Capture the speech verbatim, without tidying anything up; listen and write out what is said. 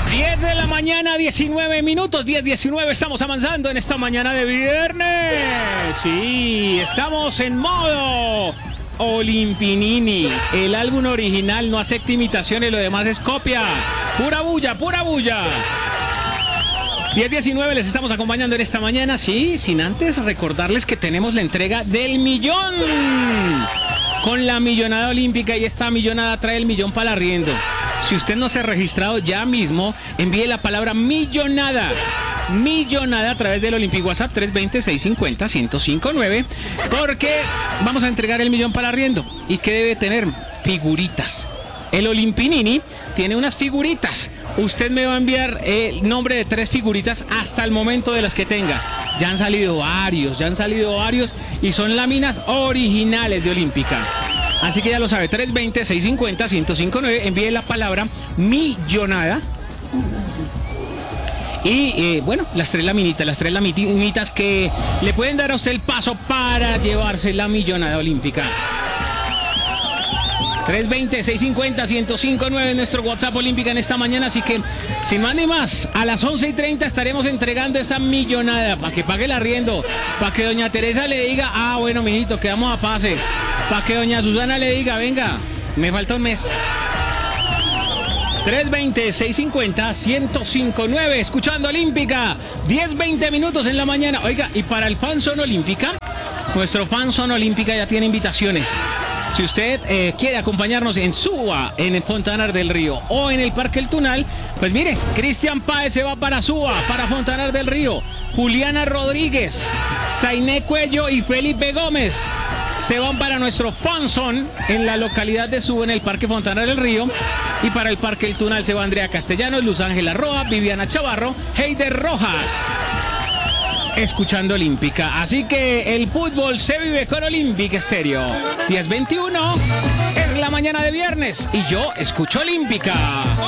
diez de la mañana, diecinueve minutos, diez diecinueve, estamos avanzando en esta mañana de viernes. Sí, estamos en modo Olimpinini. El álbum original no acepta imitaciones, lo demás es copia. Pura bulla, pura bulla. diez diecinueve, les estamos acompañando en esta mañana, sí, sin antes recordarles que tenemos la entrega del millón. Con la millonada olímpica, y esta millonada trae el millón para el arriendo. Si usted no se ha registrado ya mismo, envíe la palabra millonada. Millonada a través del Olympic WhatsApp tres dos cero, seis cinco cero, uno cero cinco nueve, porque vamos a entregar el millón para arriendo. ¿Y qué debe tener? Figuritas. El Olimpinini tiene unas figuritas. Usted me va a enviar el nombre de tres figuritas hasta el momento de las que tenga. Ya han salido varios, ya han salido varios y son láminas originales de Olímpica. Así que ya lo sabe, tres dos cero, seis cinco cero, uno cero cinco nueve, envíe la palabra millonada. Y eh, bueno, las tres laminitas, las tres laminitas que le pueden dar a usted el paso para llevarse la millonada olímpica. tres dos cero, seis cinco cero, uno cero cinco nueve, nuestro WhatsApp olímpica en esta mañana. Así que, sin más ni más, a las once y treinta estaremos entregando esa millonada para que pague el arriendo, para que doña Teresa le diga, ah, bueno, mijito, quedamos a pases, para que doña Susana le diga, venga, me falta un mes. tres dos cero, seis cinco cero, uno cero cinco nueve, escuchando Olímpica, diez veinte minutos en la mañana. Oiga, y para el Fanzone Olímpica, nuestro Fanzone Olímpica ya tiene invitaciones. Si usted eh, quiere acompañarnos en Suba, en el Fontanar del Río o en el Parque El Tunal, pues mire, Cristian Páez se va para Suba, para Fontanar del Río. Juliana Rodríguez, Zainé Cuello y Felipe Gómez se van para nuestro Fanzone en la localidad de Suba, en el Parque Fontanar del Río. Y para el Parque El Tunal se va Andrea Castellanos, Luz Ángela Roa, Viviana Chavarro, Heider Rojas, escuchando Olímpica. Así que el fútbol se vive con Olímpica Estéreo. diez veintiuno es la mañana de viernes y yo escucho Olímpica.